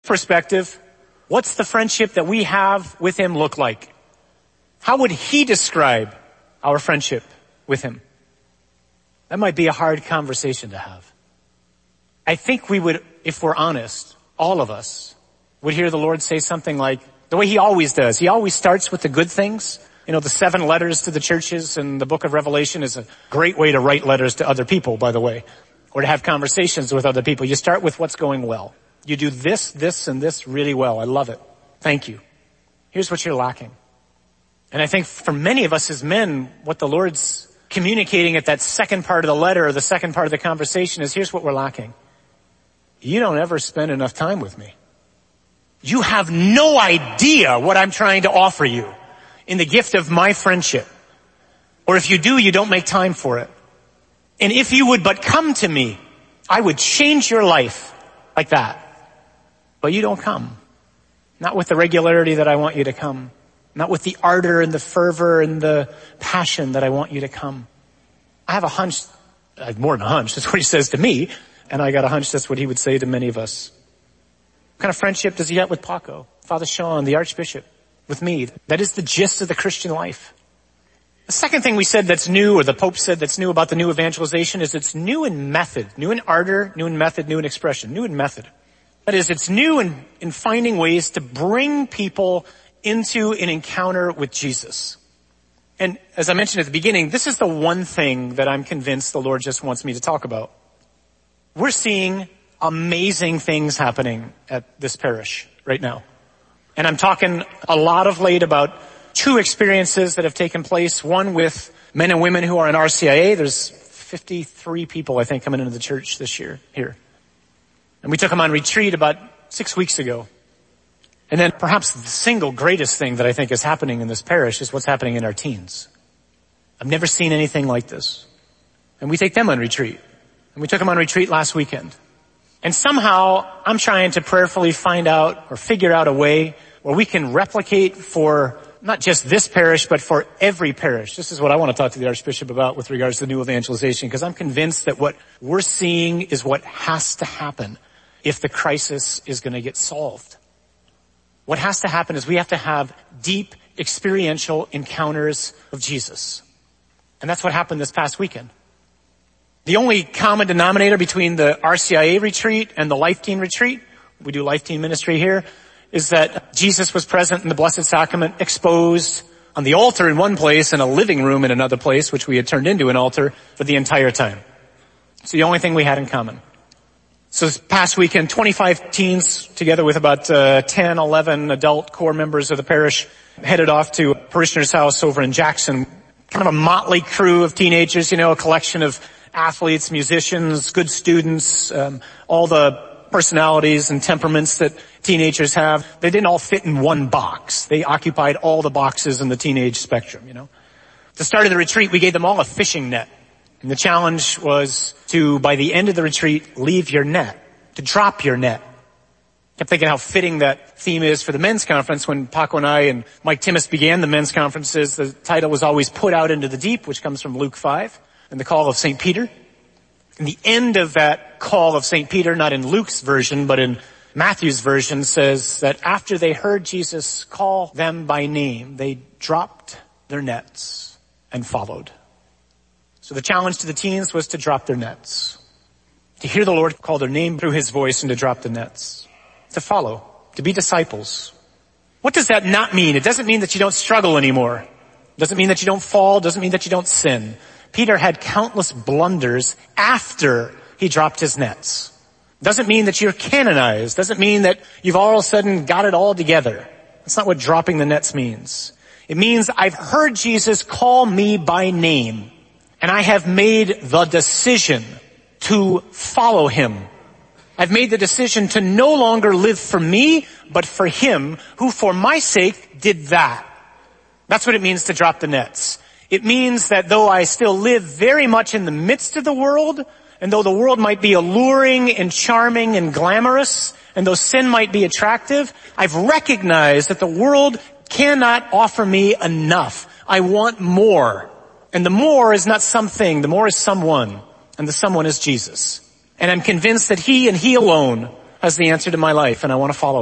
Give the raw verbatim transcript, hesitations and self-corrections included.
perspective, what's the friendship that we have with him look like? How would he describe our friendship with him? That might be a hard conversation to have. I think we would, if we're honest, all of us would hear the Lord say something like, the way he always does. He always starts with the good things. You know, the seven letters to the churches in the book of Revelation is a great way to write letters to other people, by the way, or to have conversations with other people. You start with what's going well. You do this, this, and this really well. I love it. Thank you. Here's what you're lacking. And I think for many of us as men, what the Lord's communicating at that second part of the letter or the second part of the conversation is, here's what we're lacking. You don't ever spend enough time with me. You have no idea what I'm trying to offer you in the gift of my friendship. Or if you do, you don't make time for it. And if you would but come to me, I would change your life like that. But you don't come. Not with the regularity that I want you to come. Not with the ardor and the fervor and the passion that I want you to come. I have a hunch, I have more than a hunch, that's what he says to me, and I got a hunch that's what he would say to many of us. What kind of friendship does he have with Paco, Father Sean, the Archbishop, with me? That is the gist of the Christian life. The second thing we said that's new, or the Pope said that's new about the new evangelization, is it's new in method, new in ardor, new in method, new in expression, new in method. That is, it's new in, in finding ways to bring people into an encounter with Jesus. And as I mentioned at the beginning, this is the one thing that I'm convinced the Lord just wants me to talk about. We're seeing amazing things happening at this parish right now. And I'm talking a lot of late about two experiences that have taken place. One with men and women who are in R C I A. There's fifty-three people, I think, coming into the church this year here. And we took them on retreat about six weeks ago. And then perhaps the single greatest thing that I think is happening in this parish is what's happening in our teens. I've never seen anything like this. And we take them on retreat. And we took them on retreat last weekend. And somehow I'm trying to prayerfully find out or figure out a way where we can replicate for not just this parish, but for every parish. This is what I want to talk to the Archbishop about with regards to the new evangelization, because I'm convinced that what we're seeing is what has to happen if the crisis is going to get solved. What has to happen is we have to have deep experiential encounters of Jesus. And that's what happened this past weekend. The only common denominator between the R C I A retreat and the Life Team retreat, we do Life Team ministry here, is that Jesus was present in the Blessed Sacrament, exposed on the altar in one place and a living room in another place, which we had turned into an altar for the entire time. It's the only thing we had in common. So this past weekend, twenty-five teens, together with about uh, ten, eleven adult core members of the parish, headed off to a parishioner's house over in Jackson. Kind of a motley crew of teenagers, you know, a collection of athletes, musicians, good students, um, all the personalities and temperaments that teenagers have. They didn't all fit in one box. They occupied all the boxes in the teenage spectrum, you know. At the start of the retreat, we gave them all a fishing net. And the challenge was to, by the end of the retreat, leave your net, to drop your net. I kept thinking how fitting that theme is for the men's conference. When Paco and I and Mike Timmis began the men's conferences, the title was always Put Out into the Deep, which comes from Luke five, and the call of Saint Peter. And the end of that call of Saint Peter, not in Luke's version, but in Matthew's version, says that after they heard Jesus call them by name, they dropped their nets and followed. So the challenge to the teens was to drop their nets, to hear the Lord call their name through his voice and to drop the nets, to follow, to be disciples. What does that not mean? It doesn't mean that you don't struggle anymore. It doesn't mean that you don't fall. It doesn't mean that you don't sin. Peter had countless blunders after he dropped his nets. Doesn't mean that you're canonized. Doesn't mean that you've all of a sudden got it all together. That's not what dropping the nets means. It means I've heard Jesus call me by name, and I have made the decision to follow him. I've made the decision to no longer live for me, but for him who for my sake did that. That's what it means to drop the nets. It means that though I still live very much in the midst of the world, and though the world might be alluring and charming and glamorous, and though sin might be attractive, I've recognized that the world cannot offer me enough. I want more. And the more is not something, the more is someone, and the someone is Jesus. And I'm convinced that he and he alone as the answer to my life, and I want to follow